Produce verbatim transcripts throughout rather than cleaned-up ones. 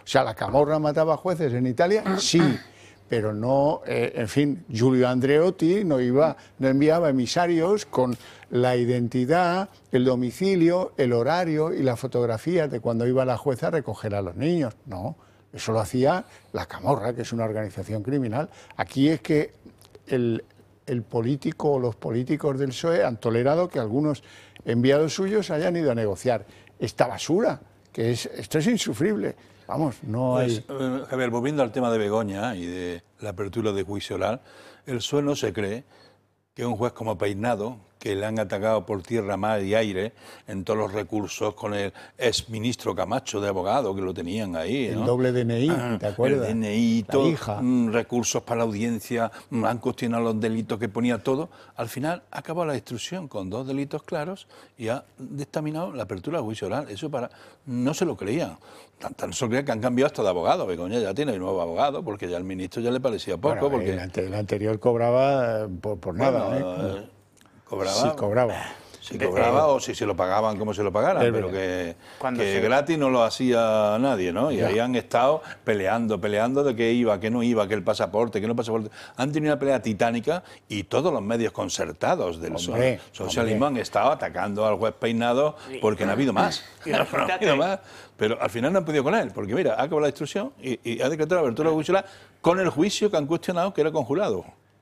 sea, la camorra mataba jueces en Italia, sí, pero no, eh, en fin, Giulio Andreotti no iba, no enviaba emisarios con la identidad, el domicilio, el horario y la fotografía de cuando iba la jueza a recoger a los niños. No, eso lo hacía la camorra, que es una organización criminal. Aquí es que el, el político o los políticos del P S O E han tolerado que algunos enviados suyos hayan ido a negociar esta basura, que es, esto es insufrible. Vamos, no hay... Pues, eh, Javier, volviendo al tema de Begoña y de la apertura de juicio oral, el P S O E no se cree que un juez como Peinado, que le han atacado por tierra, mar y aire en todos los recursos con el exministro Camacho de abogado, que lo tenían ahí, ¿no? El doble D N I, ah, ¿te acuerdas? El D N I, la todo, hija. Mm, recursos para la audiencia, mm, han cuestionado los delitos que ponía todo. Al final ha acabado la instrucción con dos delitos claros y ha dictaminado la apertura de juicio oral. Eso para no se lo creían. Tanto no se lo creían que han cambiado hasta de abogado. Begoña ya tiene un nuevo abogado porque ya al ministro ya le parecía poco. Bueno, porque el, ante, el anterior cobraba eh, por, por nada. bueno, ¿eh? Cobraba. Sí, cobraba. Si cobraba eh, o si se lo pagaban como se lo pagaran, es pero que, que se... gratis no lo hacía nadie, ¿no? Y ya. ahí han estado peleando, peleando de que iba, que no iba, que el pasaporte, que no pasaporte. Han tenido una pelea titánica y todos los medios concertados del hombre, socialismo hombre. han estado atacando al juez Peinado porque no ha habido más. No, no ha habido más. Pero al final no han podido con él, porque mira, ha acabado la instrucción y, y ha decretado la apertura de juicio oral con el juicio que han cuestionado que era con jurado.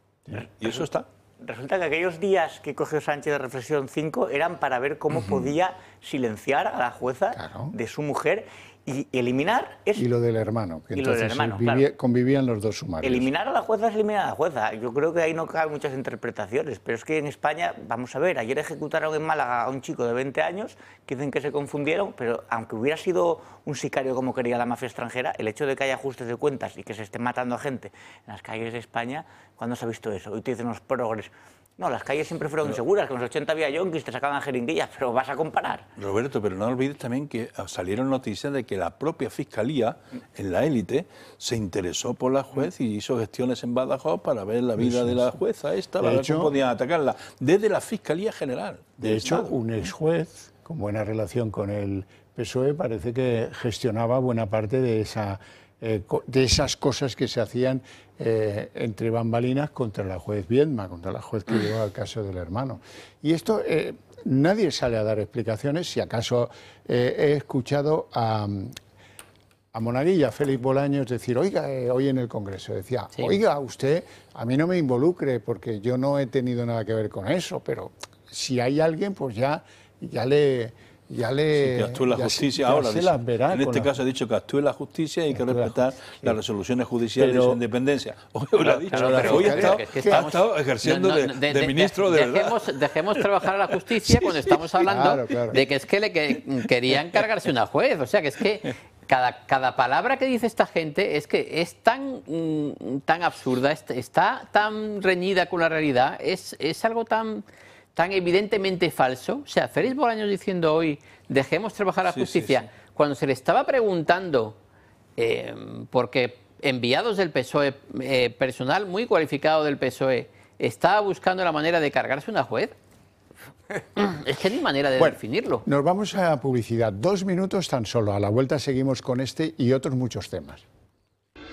Y eso está. Resulta que aquellos días que cogió Sánchez de Reflexión cinco eran para ver cómo uh-huh. podía silenciar a la jueza claro. de su mujer y eliminar... Es... Y lo del hermano, que y entonces lo del hermano, vivía, claro. convivían los dos sumarios. Eliminar a la jueza es eliminar a la jueza. Yo creo que ahí no caben muchas interpretaciones, pero es que en España, vamos a ver, ayer ejecutaron en Málaga a un chico de veinte años, que dicen que se confundieron, pero aunque hubiera sido un sicario como quería la mafia extranjera, el hecho de que haya ajustes de cuentas y que se esté matando a gente en las calles de España, ¿cuándo se ha visto eso? Hoy te dicen los progres... No, las calles siempre fueron pero, seguras, que en los ochenta había yonkis, te sacaban jeringuillas, pero vas a comparar. Roberto, pero no olvides también que salieron noticias de que la propia Fiscalía, en la élite, se interesó por la juez y hizo gestiones en Badajoz para ver la vida sí, de la jueza esta, para ver cómo podían atacarla, desde la Fiscalía General. De hecho, Estado. un ex juez, con buena relación con el P S O E, parece que gestionaba buena parte de esa... Eh, de esas cosas que se hacían eh, entre bambalinas contra la juez Viedma, contra la juez que llevó al caso del hermano. Y esto, eh, nadie sale a dar explicaciones, si acaso eh, he escuchado a, a Monaguilla, Félix Bolaños, decir, oiga, eh, hoy en el Congreso, decía, sí. oiga, usted, a mí no me involucre porque yo no he tenido nada que ver con eso, pero si hay alguien, pues ya, ya le... Ya le, sí, que actúe la justicia ya, ahora. Ya se verá en este la... caso ha dicho que actúe la justicia y hay que respetar sí. las resoluciones judiciales pero, de su independencia. Hoy lo ha dicho, claro, pero hoy ha estado, es que estamos, ha estado ejerciendo no, no, de, de, de, de ministro de, de dejemos, verdad. Dejemos trabajar a la justicia sí, cuando estamos hablando claro, claro. de que es que le que, querían cargarse una juez. O sea, que es que cada, cada palabra que dice esta gente es que es tan, tan absurda, está tan reñida con la realidad, es, es algo tan... tan evidentemente falso. O sea, Félix Bolaños diciendo hoy, dejemos trabajar a la justicia, sí, sí, sí. cuando se le estaba preguntando, eh, porque enviados del P S O E, eh, personal muy cualificado del P S O E, estaba buscando la manera de cargarse una juez, es que ni manera de bueno, definirlo. Nos vamos a publicidad. Dos minutos tan solo. A la vuelta seguimos con este y otros muchos temas.